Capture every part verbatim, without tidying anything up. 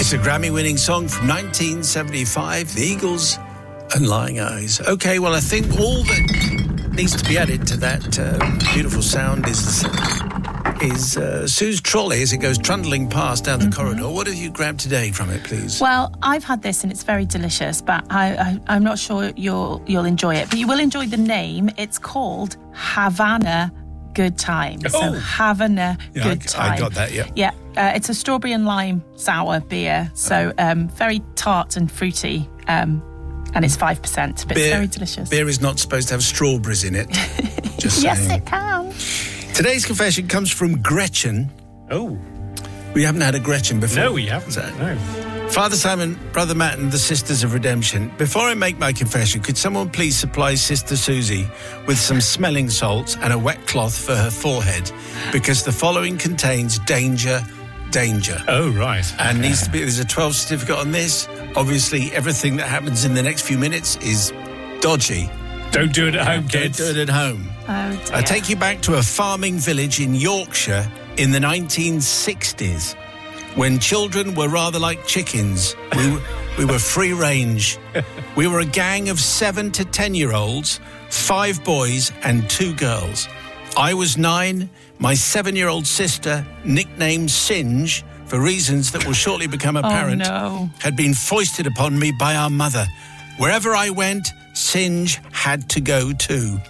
It's a Grammy-winning song from nineteen seventy-five, The Eagles and Lying Eyes. OK, well, I think all that needs to be added to that uh, beautiful sound is is uh, Sue's trolley as it goes trundling past down the mm-hmm. corridor. What have you grabbed today from it, please? Well, I've had this and it's very delicious, but I, I, I'm not sure you'll you'll enjoy it. But you will enjoy the name. It's called Havana Good Time. Oh. So Havana yeah, Good I, Time. I got that, yeah. Yeah, uh, it's a strawberry and lime sour beer. So um, very tart and fruity. Um, and it's five percent, but beer, it's very delicious. Beer is not supposed to have strawberries in it. Just yes, saying. it can. Today's confession comes from Gretchen. Oh. We haven't had a Gretchen before. No, we haven't. So, no. Father Simon, Brother Matt and the Sisters of Redemption, before I make my confession, could someone please supply Sister Susie with some smelling salts and a wet cloth for her forehead? Because the following contains danger, danger. Oh, right. And needs to be, there's a twelve certificate on this. Obviously, everything that happens in the next few minutes is dodgy. Don't do it at home, kids. Don't do it at home. Oh, dear. I take you back to a farming village in Yorkshire in the nineteen sixties, when children were rather like chickens. We, we were free range. We were a gang of seven to ten-year-olds, five boys and two girls. I was nine. My seven-year-old sister, nicknamed Singe, for reasons that will shortly become apparent, oh, no. had been foisted upon me by our mother. Wherever I went, Singe had to go too.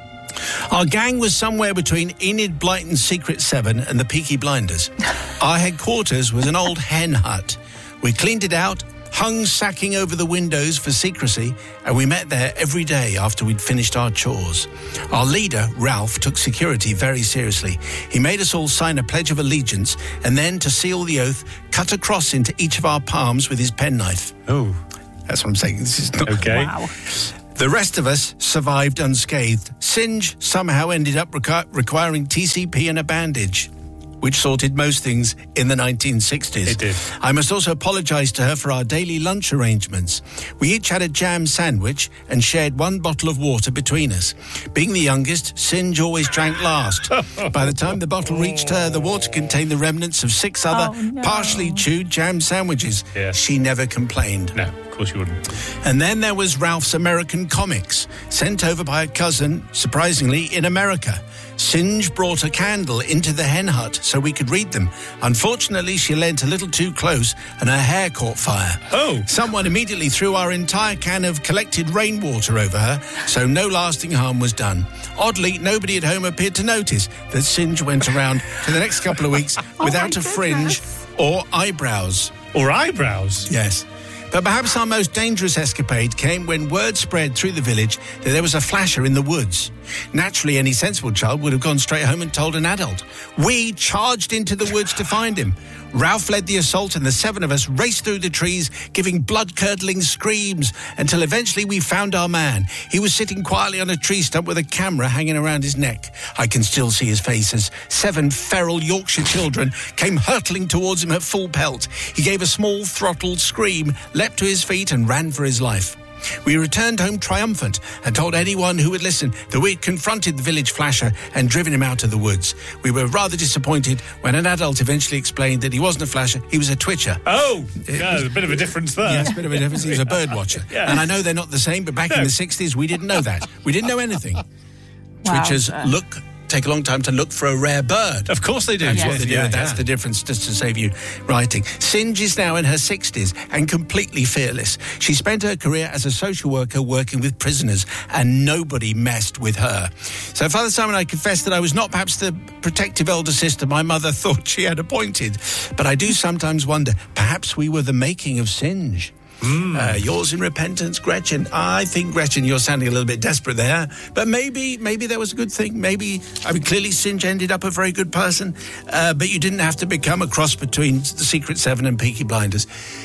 Our gang was somewhere between Enid Blyton's Secret Seven and the Peaky Blinders. Our headquarters was an old hen hut. We cleaned it out, hung sacking over the windows for secrecy, and we met there every day after we'd finished our chores. Our leader, Ralph, took security very seriously. He made us all sign a Pledge of Allegiance and then, to seal the oath, cut a cross into each of our palms with his penknife. Oh. That's what I'm saying. This is not... Okay. Wow. The rest of us survived unscathed. Singe somehow ended up requ- requiring T C P and a bandage, which sorted most things in the nineteen sixties. It did. I must also apologise to her for our daily lunch arrangements. We each had a jam sandwich and shared one bottle of water between us. Being the youngest, Singe always drank last. By the time the bottle reached her, the water contained the remnants of six other oh, no. partially chewed jam sandwiches. Yeah. She never complained. No, of course you wouldn't. And then there was Ralph's American comics, sent over by a cousin, surprisingly, in America. Singe brought a candle into the hen hut so we could read them. Unfortunately, she leant a little too close and her hair caught fire. Oh. Someone immediately threw our entire can of collected rainwater over her, so no lasting harm was done. Oddly, nobody at home appeared to notice that Singe went around for the next couple of weeks oh without a goodness. fringe or eyebrows. Or eyebrows. Yes. But perhaps our most dangerous escapade came when word spread through the village that there was a flasher in the woods. Naturally, any sensible child would have gone straight home and told an adult. We charged into the woods to find him. Ralph led the assault and the seven of us raced through the trees, giving blood-curdling screams until eventually we found our man. He was sitting quietly on a tree stump with a camera hanging around his neck. I can still see his face as seven feral Yorkshire children came hurtling towards him at full pelt. He gave a small throttled scream, leapt to his feet and ran for his life. We returned home triumphant and told anyone who would listen that we had confronted the village flasher and driven him out of the woods. We were rather disappointed when an adult eventually explained that he wasn't a flasher, he was a twitcher. Oh, yeah, there's a bit of a difference there. Yes, a bit of a difference. He was a bird watcher. Yeah. And I know they're not the same, but back No. in the sixties, we didn't know that. We didn't know anything. Wow. Twitchers look... take a long time to look for a rare bird. Of course they do. That's Yes. what they do. Yeah, That's yeah. the difference, just to save you writing. Singe is now in her sixties and completely fearless. She spent her career as a social worker working with prisoners, and nobody messed with her. So, Father Simon, I confess that I was not perhaps the protective elder sister my mother thought she had appointed. But I do sometimes wonder, perhaps we were the making of Singe. Mm. Uh, yours in repentance, Gretchen. I think, Gretchen, you're sounding a little bit desperate there. But maybe maybe there was a good thing. Maybe, I mean, clearly Singe ended up a very good person. Uh, but you didn't have to become a cross between the Secret Seven and Peaky Blinders.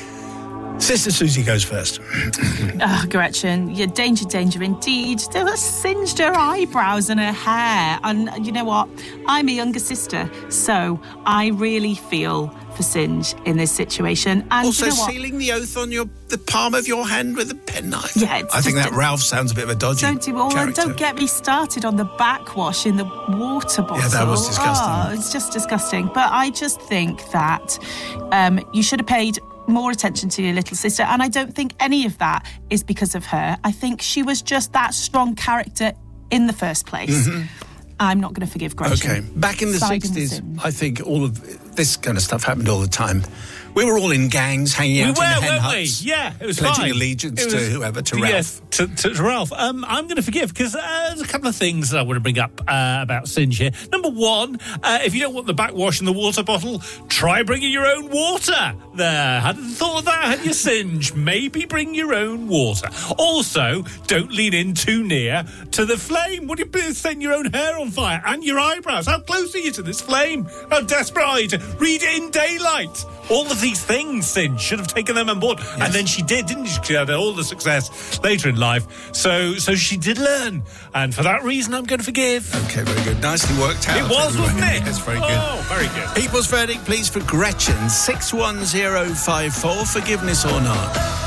Sister Susie goes first. Oh, Gretchen, yeah, danger, danger indeed. They were singed her eyebrows and her hair. And you know what? I'm a younger sister, so I really feel for Singe in this situation. And Also, you know what? sealing the oath on your the palm of your hand with a penknife. Yeah, it's I think just that a- Ralph sounds a bit of a dodgy Don't do all and character. don't get me started on the backwash in the water bottle. Yeah, that was disgusting. Oh, it's just disgusting. But I just think that um, you should have paid more attention to your little sister. And I don't think any of that is because of her. I think she was just that strong character in the first place. Mm-hmm. I'm not going to forgive Gretchen. Okay. Back in the Siding sixties, sin. I think all of this kind of stuff happened all the time. We were all in gangs, hanging out We were, in the hen weren't huts. we? Yeah, it was pledging fine. allegiance It to was- whoever, to yes, Ralph. to, to, to Ralph. Um, I'm going to forgive because uh, there's a couple of things that I want to bring up uh, about Singe here. Number one, uh, if you don't want the backwash in the water bottle, try bringing your own water. There, hadn't thought of that, had you, Singe? Maybe bring your own water. Also, don't lean in too near to the flame. Would you be setting your own hair on fire and your eyebrows? How close are you to this flame? How desperate are you to read it in daylight? All of these things, Singe should have taken them on board, yes. And then she did, didn't she? She had all the success later in life, so so she did learn, and for that reason, I'm going to forgive. Okay, very good. Nicely worked out. It was, everybody. wasn't it? That's very good. Oh, very good. People's verdict, please, for Gretchen. six one zero five four, forgiveness or not?